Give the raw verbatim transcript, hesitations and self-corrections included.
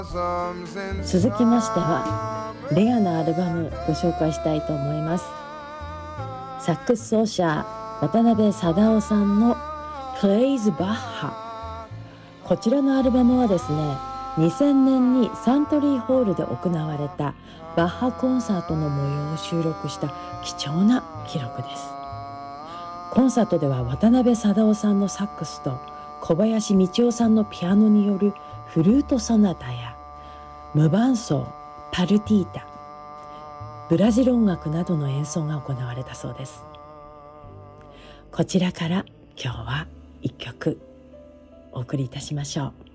続きましてはレアなアルバムご紹介したいと思います。サックス奏者渡辺貞夫さんの Plays Baha。 こちらのアルバムはですね、にせんねんにサントリーホールで行われたバッハコンサートの模様を収録した貴重な記録です。コンサートでは渡辺貞夫さんのサックスと小林道夫さんのピアノによるフルートソナタや無伴奏パルティータ、ブラジル音楽などの演奏が行われたそうです。こちらから今日はいっきょくお送りいたしましょう。